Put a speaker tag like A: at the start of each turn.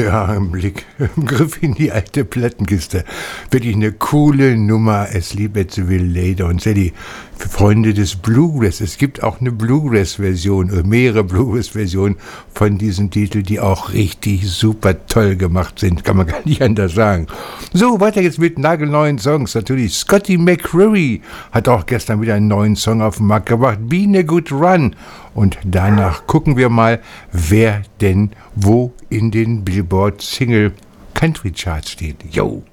A: Ja, im Griff in die alte Plattenkiste. Wirklich eine coole Nummer. Es liebt jetzt Will Lader und Sadie. Für Freunde des Bluegrass. Es gibt auch eine Bluegrass-Version oder mehrere Bluegrass-Versionen von diesem Titel, die auch richtig super toll gemacht sind. Kann man gar nicht anders sagen. So, weiter geht's mit nagelneuen Songs. Natürlich Scotty McCreery hat auch gestern wieder einen neuen Song auf den Markt gebracht. Been a Good Run. Und danach gucken wir mal, wer denn wo in den Billboard Single Country Charts steht. Yo!